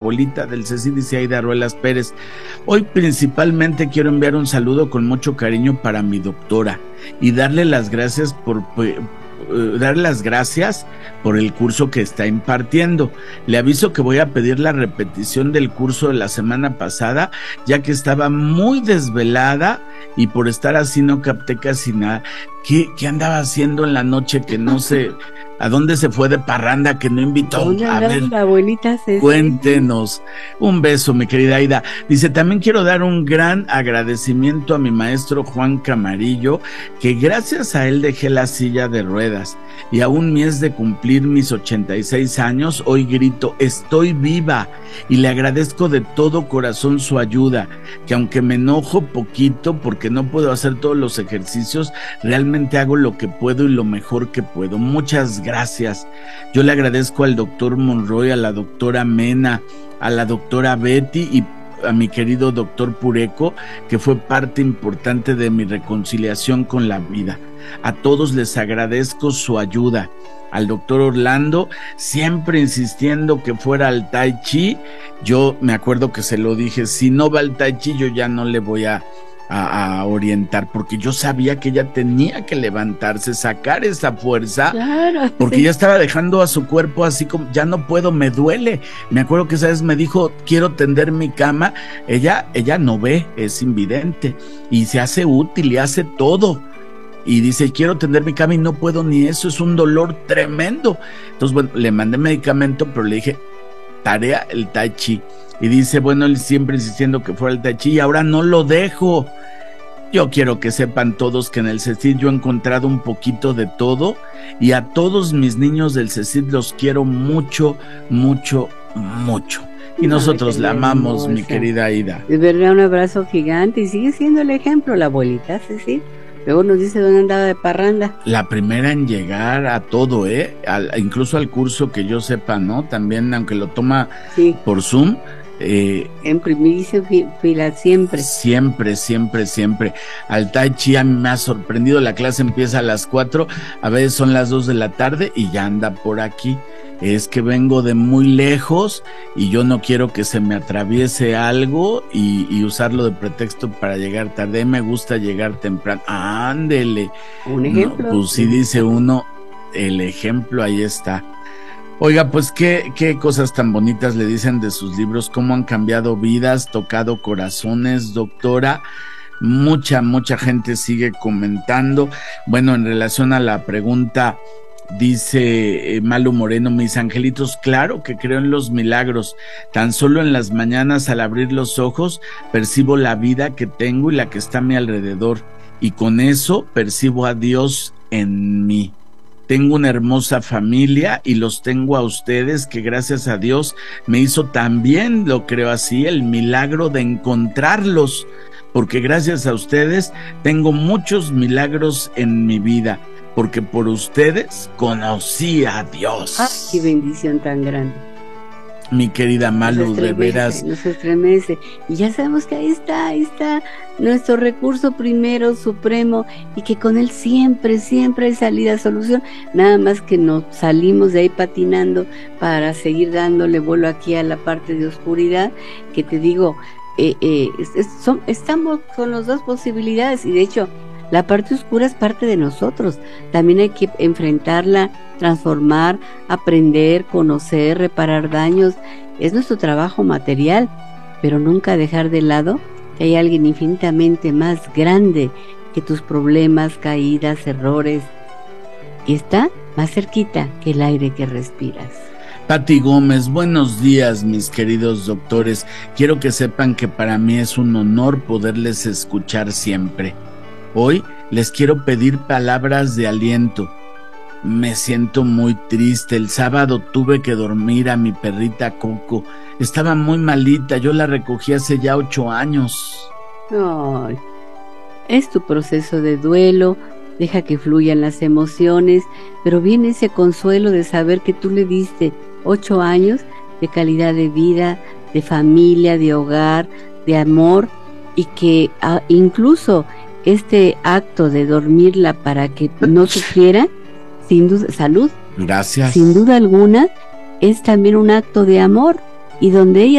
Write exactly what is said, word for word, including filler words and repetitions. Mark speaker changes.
Speaker 1: abuelita del Cecil, dice Aida Ruelas Pérez. Hoy principalmente quiero enviar un saludo con mucho cariño para mi doctora y darle las gracias por... dar las gracias por el curso que está impartiendo. Le aviso que voy a pedir la repetición del curso de la semana pasada, ya que estaba muy desvelada y por estar así no capté casi nada. ¿Qué, qué andaba haciendo en la noche que no sé? ¿A dónde se fue de parranda que no invitó? A ver,
Speaker 2: la abuelita Ceci?
Speaker 1: Cuéntenos. Un beso, mi querida Aida. Dice, también quiero dar un gran agradecimiento a mi maestro Juan Camarillo, que gracias a él dejé la silla de ruedas y a un mes de cumplir mis ochenta y seis años, hoy grito, estoy viva, y le agradezco de todo corazón su ayuda, que aunque me enojo poquito porque no puedo hacer todos los ejercicios, realmente hago lo que puedo y lo mejor que puedo. Muchas gracias. Yo le agradezco al doctor Monroy, a la doctora Mena, a la doctora Betty y a mi querido doctor Pureco, que fue parte importante de mi reconciliación con la vida. A todos les agradezco su ayuda. Al doctor Orlando, siempre insistiendo que fuera al Tai Chi. Yo me acuerdo que se lo dije, si no va al Tai Chi yo ya no le voy a A, a orientar, porque yo sabía que ella tenía que levantarse, sacar esa fuerza,
Speaker 2: claro,
Speaker 1: porque
Speaker 2: sí.
Speaker 1: ya estaba dejando a su cuerpo así como, ya no puedo, me duele. Me acuerdo que esa vez me dijo, quiero tender mi cama. Ella, ella no ve, es invidente, y se hace útil y hace todo. Y dice, quiero tender mi cama y no puedo ni eso, es un dolor tremendo. Entonces, bueno, le mandé medicamento, pero le dije, tarea el Tai Chi. Y dice, bueno, él siempre insistiendo que fuera el Tai Chi y ahora no lo dejo. Yo quiero que sepan todos que en el Cecil yo he encontrado un poquito de todo y a todos mis niños del Cecil los quiero mucho, mucho, mucho. Y nosotros la amamos, mi querida Aida.
Speaker 2: De verdad, un abrazo gigante y sigue siendo el ejemplo la abuelita Cecil. Luego nos dice dónde andaba de parranda.
Speaker 1: La primera en llegar a todo, ¿eh? Al, incluso al curso que yo sepa, ¿no? También, aunque lo toma sí. por Zoom. Eh,
Speaker 2: en primicia fila siempre.
Speaker 1: Siempre, siempre, siempre. Al Tai Chi a mí me ha sorprendido. La clase empieza a las cuatro, a veces son las dos de la tarde y ya anda por aquí. Es que vengo de muy lejos y yo no quiero que se me atraviese algo y, y usarlo de pretexto para llegar tarde. Me gusta llegar temprano. Ándele.
Speaker 2: Un ejemplo.
Speaker 1: No, pues sí dice uno, el ejemplo ahí está. Oiga, pues qué, qué cosas tan bonitas le dicen de sus libros, cómo han cambiado vidas, tocado corazones, doctora. Mucha, mucha gente sigue comentando. Bueno, en relación a la pregunta, dice eh, Malu Moreno, mis angelitos, claro que creo en los milagros. Tan solo en las mañanas al abrir los ojos percibo la vida que tengo y la que está a mi alrededor. Y con eso percibo a Dios en mí. Tengo una hermosa familia y los tengo a ustedes que gracias a Dios me hizo también, lo creo así, el milagro de encontrarlos, porque gracias a ustedes tengo muchos milagros en mi vida, porque por ustedes conocí a Dios.
Speaker 2: ¡Ay, qué bendición tan grande!
Speaker 1: Mi querida Malu, de veras.
Speaker 2: Nos estremece. Y ya sabemos que ahí está, ahí está nuestro recurso primero, supremo, y que con él siempre, siempre hay salida, solución. Nada más que nos salimos de ahí patinando para seguir dándole vuelo aquí a la parte de oscuridad, que te digo, eh, eh, es, son, estamos con las dos posibilidades, y de hecho, la parte oscura es parte de nosotros. También hay que enfrentarla, transformar, aprender, conocer, reparar daños. Es nuestro trabajo material, pero nunca dejar de lado que hay alguien infinitamente más grande que tus problemas, caídas, errores. Y está más cerquita que el aire que respiras.
Speaker 1: Pati Gómez, buenos días, mis queridos doctores. Quiero que sepan que para mí es un honor poderles escuchar siempre. Hoy les quiero pedir palabras de aliento. Me siento muy triste. El sábado tuve que dormir a mi perrita Coco. Estaba muy malita. Yo la recogí hace ya ocho años.
Speaker 2: Ay, es tu proceso de duelo. Deja que fluyan las emociones, pero viene ese consuelo de saber que tú le diste ocho años de calidad de vida, de familia, de hogar, de amor, y que ah, incluso este acto de dormirla para que no sufriera, sin duda, salud.
Speaker 1: Gracias.
Speaker 2: Sin duda alguna, es también un acto de amor, y donde ella